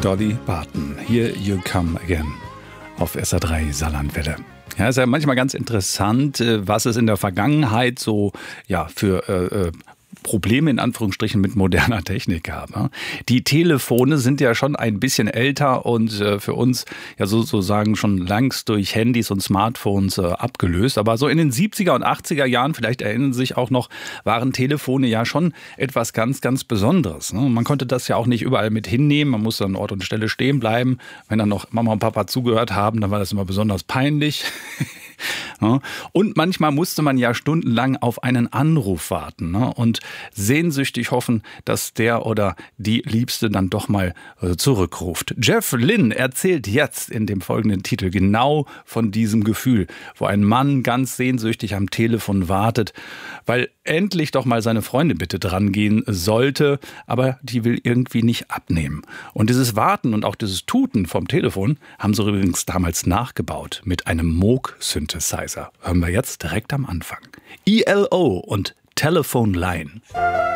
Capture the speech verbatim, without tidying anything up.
Dolly Parton. Here You Come Again auf S R drei Saarlandwelle. Ja, ist ja manchmal ganz interessant, was es in der Vergangenheit so ja für äh, Probleme in Anführungsstrichen mit moderner Technik gab. Die Telefone sind ja schon ein bisschen älter und für uns ja sozusagen schon längst durch Handys und Smartphones abgelöst. Aber so in den siebziger und achtziger Jahren, vielleicht erinnern Sie sich auch noch, waren Telefone ja schon etwas ganz, ganz Besonderes. Man konnte das ja auch nicht überall mit hinnehmen. Man musste an Ort und Stelle stehen bleiben. Wenn dann noch Mama und Papa zugehört haben, dann war das immer besonders peinlich. Und manchmal musste man ja stundenlang auf einen Anruf warten und sehnsüchtig hoffen, dass der oder die Liebste dann doch mal zurückruft. Jeff Lynne erzählt jetzt in dem folgenden Titel genau von diesem Gefühl, wo ein Mann ganz sehnsüchtig am Telefon wartet, weil endlich doch mal seine Freundin bitte dran gehen sollte, aber die will irgendwie nicht abnehmen. Und dieses Warten und auch dieses Tuten vom Telefon haben sie übrigens damals nachgebaut mit einem Moog-Synthesizer. Hören wir jetzt direkt am Anfang. E L O und Telephone Line.